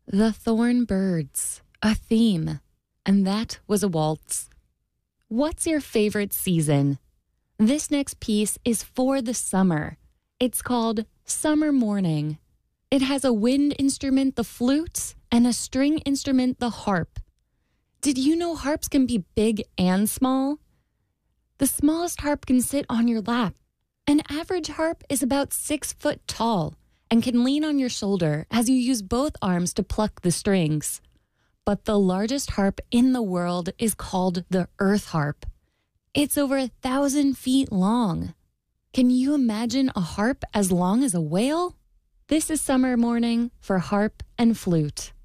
The Thorn Birds, a theme, and that was a waltz. What's your favorite season? This next piece is for the summer. It's called Summer Morning. It has a wind instrument, the flute, and a string instrument, the harp. Did you know harps can be big and small? The smallest harp can sit on your lap. An average harp is about 6 foot tall and can lean on your shoulder as you use both arms to pluck the strings. But the largest harp in the world is called the earth harp. It's over 1,000 feet long. Can you imagine a harp as long as a whale? This is Summer Morning for harp and flute.